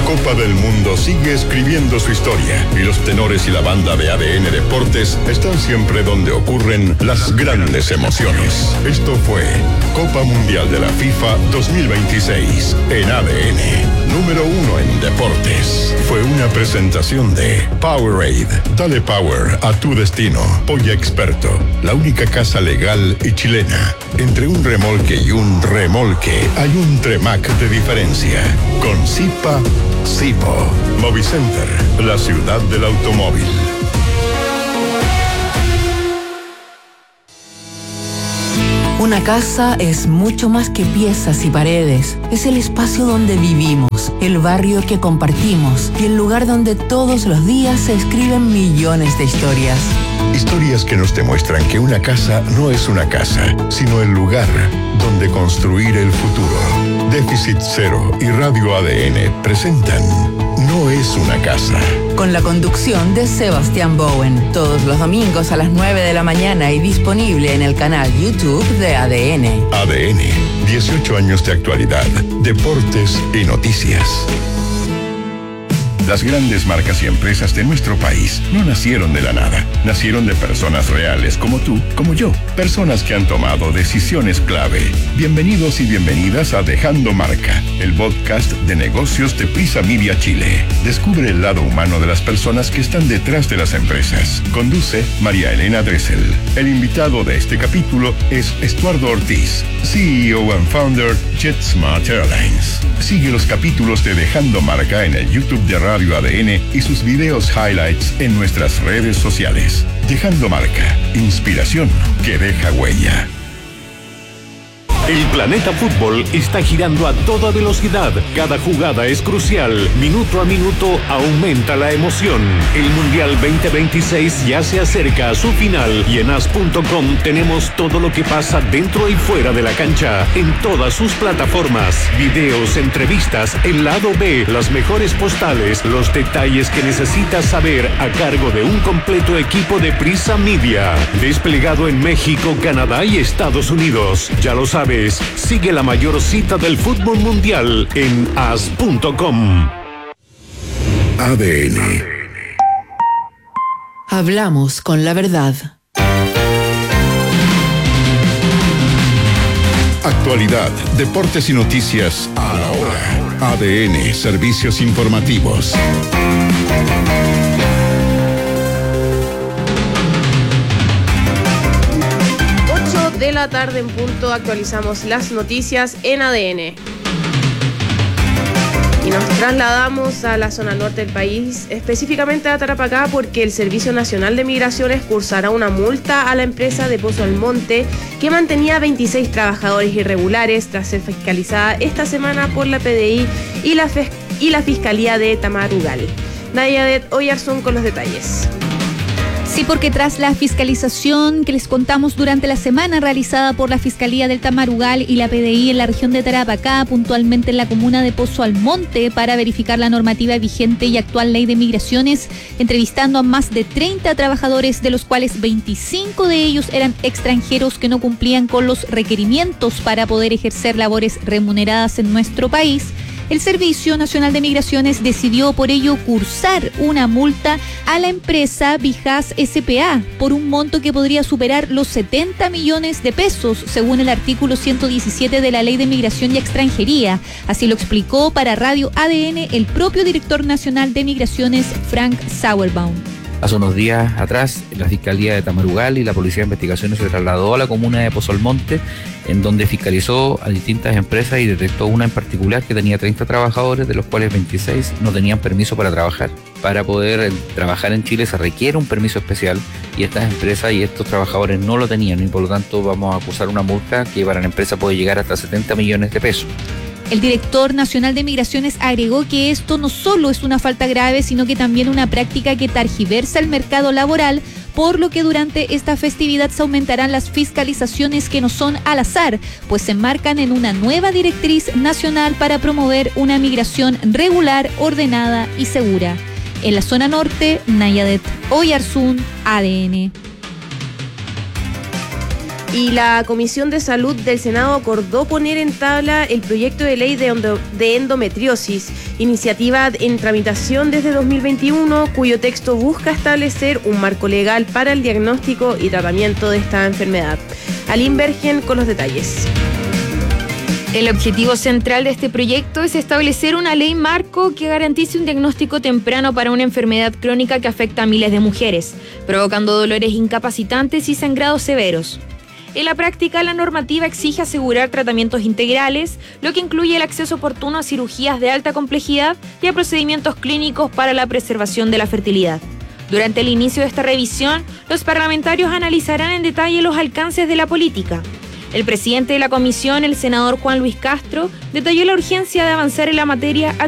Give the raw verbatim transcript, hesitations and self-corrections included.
Copa del Mundo sigue escribiendo su historia y los tenores y la banda de A D N Deportes están siempre donde ocurren las grandes emociones. Esto fue Copa Mundial de la FIFA dos mil veintiséis en A D N, número uno en deportes. Fue una presentación de Powerade. Dale power a tu destino. Polla Experto, la única casa legal y chilena. Entre un remolque y un remolque hay un Tremac de diferencia. Con Zipa, Zipo. Movicenter, la ciudad del automóvil. Una casa es mucho más que piezas y paredes. Es el espacio donde vivimos, el barrio que compartimos y el lugar donde todos los días se escriben millones de historias. Historias que nos demuestran que una casa no es una casa, sino el lugar donde construir el futuro. Déficit Cero y Radio A D N presentan No es una casa. Con la conducción de Sebastián Bowen, todos los domingos a las nueve de la mañana y disponible en el canal YouTube de A D N. A D N, dieciocho años de actualidad, deportes y noticias. Las grandes marcas y empresas de nuestro país no nacieron de la nada. Nacieron de personas reales como tú, como yo. Personas que han tomado decisiones clave. Bienvenidos y bienvenidas a Dejando Marca, el podcast de negocios de Prisa Media Chile. Descubre el lado humano de las personas que están detrás de las empresas. Conduce María Elena Dressel. El invitado de este capítulo es Estuardo Ortiz, C E O and Founder JetSmart Airlines. Sigue los capítulos de Dejando Marca en el YouTube de Radio A D N y sus videos highlights en nuestras redes sociales. Dejando Marca, inspiración que deja huella. El planeta fútbol está girando a toda velocidad. Cada jugada es crucial. Minuto a minuto aumenta la emoción. El Mundial veinte veintiséis ya se acerca a su final y en as punto com tenemos todo lo que pasa dentro y fuera de la cancha en todas sus plataformas. Videos, entrevistas, el lado B, las mejores postales, los detalles que necesitas saber a cargo de un completo equipo de Prisa Media. Desplegado en México, Canadá y Estados Unidos. Ya lo sabes. Sigue la mayor cita del fútbol mundial en as punto com. A D N. Hablamos con la verdad. Actualidad, deportes y noticias a la hora. A D N, servicios informativos. De la tarde en punto actualizamos las noticias en A D N. Y nos trasladamos a la zona norte del país, específicamente a Tarapacá, porque el Servicio Nacional de Migraciones cursará una multa a la empresa de Pozo Almonte que mantenía veintiséis trabajadores irregulares tras ser fiscalizada esta semana por la P D I y la, Fe- y la Fiscalía de Tamarugal. Nayadet Oyarzún con los detalles. Sí, porque tras la fiscalización que les contamos durante la semana realizada por la Fiscalía del Tamarugal y la P D I en la región de Tarapacá, puntualmente en la comuna de Pozo Almonte, para verificar la normativa vigente y actual ley de migraciones, entrevistando a más de treinta trabajadores, de los cuales veinticinco de ellos eran extranjeros que no cumplían con los requerimientos para poder ejercer labores remuneradas en nuestro país. El Servicio Nacional de Migraciones decidió por ello cursar una multa a la empresa Vijas S P A por un monto que podría superar los setenta millones de pesos, según el artículo ciento diecisiete de la Ley de Migración y Extranjería. Así lo explicó para Radio A D N el propio director nacional de Migraciones, Frank Sauerbaum. Hace unos días atrás, la Fiscalía de Tamarugal y la Policía de Investigaciones se trasladó a la comuna de Pozo Almonte, en donde fiscalizó a distintas empresas y detectó una en particular que tenía treinta trabajadores, de los cuales veintiséis no tenían permiso para trabajar. Para poder trabajar en Chile se requiere un permiso especial y estas empresas y estos trabajadores no lo tenían, y por lo tanto vamos a acusar una multa que para la empresa puede llegar hasta setenta millones de pesos. El director nacional de Migraciones agregó que esto no solo es una falta grave, sino que también una práctica que targiversa el mercado laboral, por lo que durante esta festividad se aumentarán las fiscalizaciones, que no son al azar, pues se enmarcan en una nueva directriz nacional para promover una migración regular, ordenada y segura. En la zona norte, Nayadet Oyarzún, A D N. Y la Comisión de Salud del Senado acordó poner en tabla el proyecto de ley de, endo, de endometriosis, iniciativa en tramitación desde dos mil veintiuno, cuyo texto busca establecer un marco legal para el diagnóstico y tratamiento de esta enfermedad. Aline Bergen con los detalles. El objetivo central de este proyecto es establecer una ley marco que garantice un diagnóstico temprano para una enfermedad crónica que afecta a miles de mujeres, provocando dolores incapacitantes y sangrados severos. En la práctica, la normativa exige asegurar tratamientos integrales, lo que incluye el acceso oportuno a cirugías de alta complejidad y a procedimientos clínicos para la preservación de la fertilidad. Durante el inicio de esta revisión, los parlamentarios analizarán en detalle los alcances de la política. El presidente de la comisión, el senador Juan Luis Castro, detalló la urgencia de avanzar en la materia a